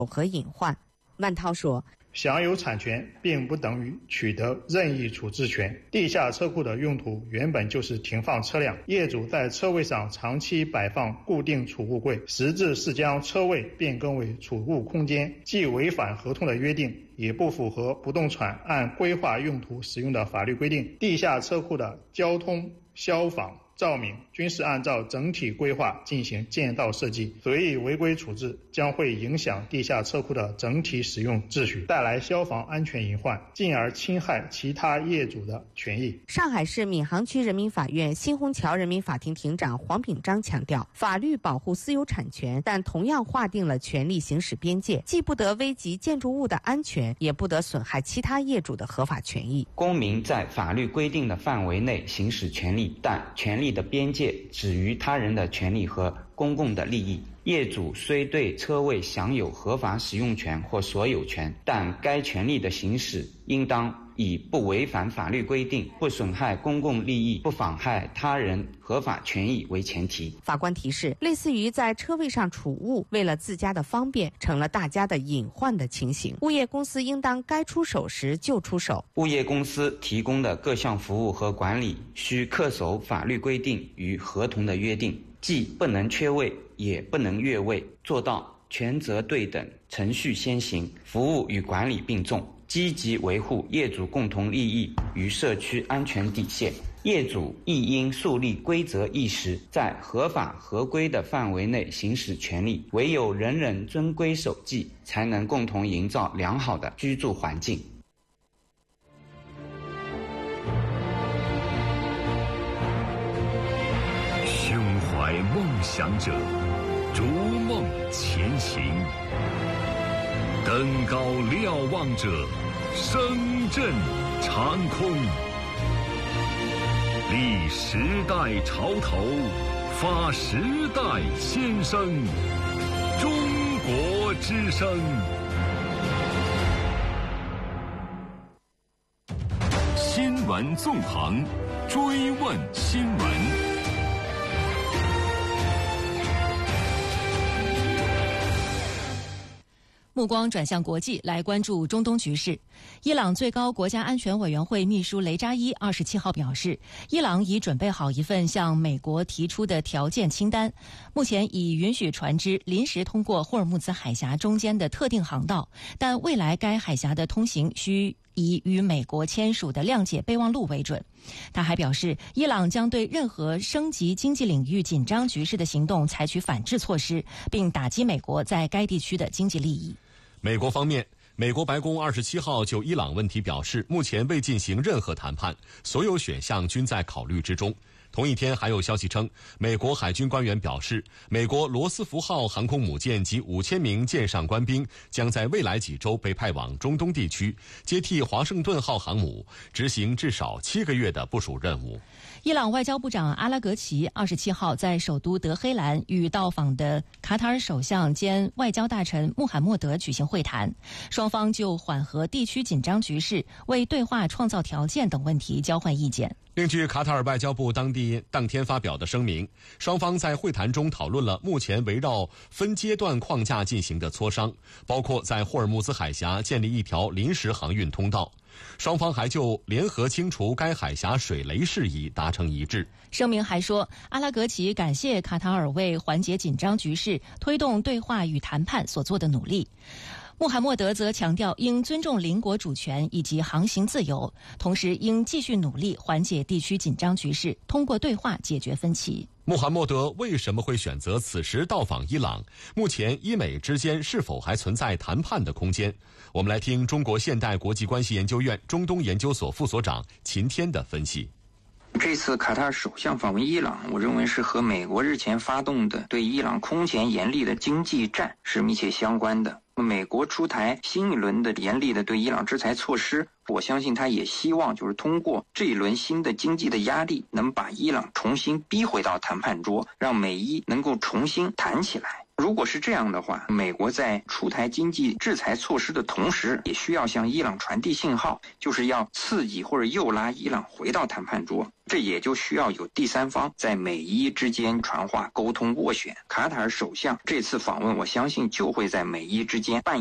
和隐患。万涛说， 享有产权并不等于取得任意处置权。地下车库的用途原本就是停放车辆，业主在车位上长期摆放固定储物柜，实质是将车位变更为储物空间，既违反合同的约定，也不符合不动产按规划用途使用的法律规定。地下车库的交通、消防、照明均是按照整体规划进行建造设计，随意违规处置将会影响地下车库的整体使用秩序，带来消防安全隐患，进而侵害其他业主的权益。 上海市闵行区人民法院新虹桥人民法庭庭长黄炳章强调，法律保护私有产权，但同样划定了权利行使边界，既不得危及建筑物的安全，也不得损害其他业主的合法权益。 公民在法律规定的范围内行使权利，但权利的边界止于他人的权利和公共的利益。业主虽对车位享有合法使用权或所有权，但该权利的行使应当以不违反法律规定、不损害公共利益、不妨害他人合法权益为前提。 法官提示，类似于在车位上储物，为了自家的方便，成了大家的隐患的情形，物业公司应当该出手时就出手。 物业公司提供的各项服务和管理需恪守法律规定与合同的约定，既不能缺位，也不能越位，做到权责对等、程序先行、服务与管理并重，积极维护业主共同利益与社区安全底线。业主亦应树立规则意识，在合法合规的范围内行使权利，唯有人人遵规守纪，才能共同营造良好的居住环境。 胸怀梦想者，逐梦前行；登高瞭望者，声震长空。立时代潮头，发时代先声。中国之声。新闻纵横，追问新闻。 目光转向国际，来关注中东局势。伊朗最高国家安全委员会秘书雷扎伊27号表示，伊朗已准备好一份向美国提出的条件清单，目前已允许船只临时通过霍尔木兹海峡中间的特定航道，但未来该海峡的通行需以与美国签署的谅解备忘录为准。他还表示，伊朗将对任何升级经济领域紧张局势的行动采取反制措施，并打击美国在该地区的经济利益。 美国方面，美国白宫27号就伊朗问题表示，目前未进行任何谈判，所有选项均在考虑之中。同一天，还有消息称，美国海军官员表示，美国罗斯福号航空母舰及5000名舰上官兵将在未来几周被派往中东地区，接替华盛顿号航母，执行至少7个月的部署任务。 伊朗外交部长阿拉格齐27号在首都德黑兰与到访的卡塔尔首相兼外交大臣穆罕默德举行会谈，双方就缓和地区紧张局势、为对话创造条件等问题交换意见。 另据卡塔尔外交部当天发表的声明，双方在会谈中讨论了目前围绕分阶段框架进行的磋商，包括在霍尔木兹海峡建立一条临时航运通道。双方还就联合清除该海峡水雷事宜达成一致。 声明还说，阿拉格齐感谢卡塔尔为缓解紧张局势、推动对话与谈判所做的努力。穆罕默德则强调，应尊重邻国主权以及航行自由，同时应继续努力缓解地区紧张局势，通过对话解决分歧。 穆罕默德为什么会选择此时到访伊朗？目前伊美之间是否还存在谈判的空间？我们来听中国现代国际关系研究院中东研究所副所长秦天的分析。 这次卡塔尔首相访问伊朗，我认为是和美国日前发动的对伊朗空前严厉的经济战是密切相关的。美国出台新一轮的严厉的对伊朗制裁措施，我相信他也希望就是通过这一轮新的经济的压力，能把伊朗重新逼回到谈判桌，让美伊能够重新谈起来。 如果是这样的话，美国在出台经济制裁措施的同时，也需要向伊朗传递信号，就是要刺激或者诱拉伊朗回到谈判桌。这也就需要有第三方在美伊之间传话、沟通、斡旋。卡塔尔首相这次访问，我相信就会在美伊之间扮演